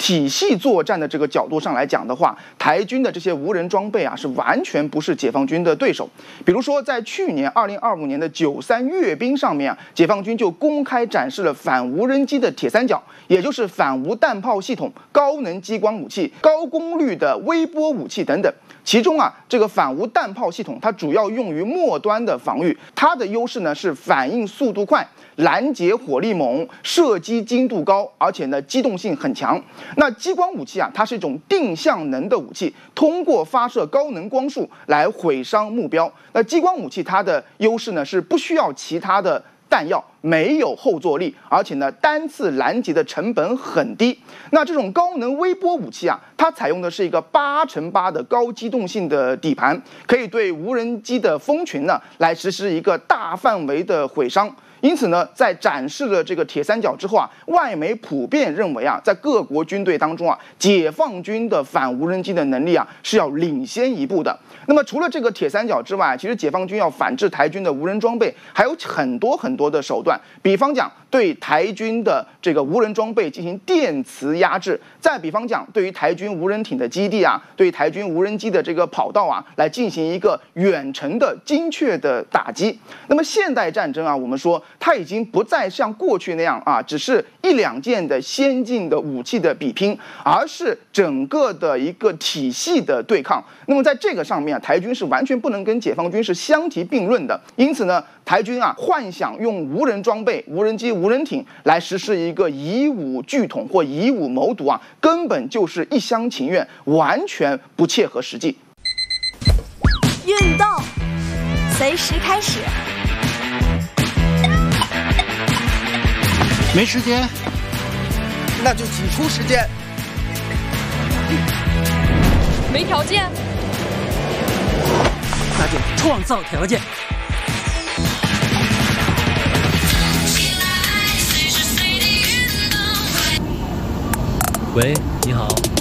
体系作战的这个角度上来讲的话，台军的这些无人装备啊，是完全不是解放军的对手。比如说，在去年2025年的93阅兵上面啊，解放军就公开展示了反无人机的铁三角，也就是反无弹炮系统、高能激光武器、高功率的微波武器等等。其中啊，这个反无弹炮系统它主要用于末端的防御，它的优势呢是反应速度快、拦截火力猛、射击精度高，而且呢机动性很强。那激光武器啊，它是一种定向能的武器，通过发射高能光束来毁伤目标。那激光武器它的优势呢是不需要其他的弹药，没有后坐力，而且呢单次拦截的成本很低。那这种高能微波武器啊，它采用的是一个8×8的高机动性的底盘，可以对无人机的蜂群呢来实施一个大范围的毁伤。因此呢，在展示了这个铁三角之后啊，外媒普遍认为啊，在各国军队当中啊，解放军的反无人机的能力啊是要领先一步的。那么除了这个铁三角之外，其实解放军要反制台军的无人装备，还有很多的手段。比方讲，对台军的这个无人装备进行电磁压制；再比方讲，对于台军无人艇的基地啊，对于台军无人机的这个跑道啊，来进行一个远程的精确的打击。那么现代战争啊，我们说它已经不再像过去那样啊，只是1-2件的先进的武器的比拼，而是整个的一个体系的对抗。那么在这个上面啊，台军是完全不能跟解放军是相提并论的。因此呢，台军啊幻想用无人装备、无人机、无人艇来实施一个以武拒统或以武谋独啊，根本就是一厢情愿，完全不切合实际。 运动随时开始。 没时间， 那就挤出时间。 没条件， 那就创造条件。 喂，你好。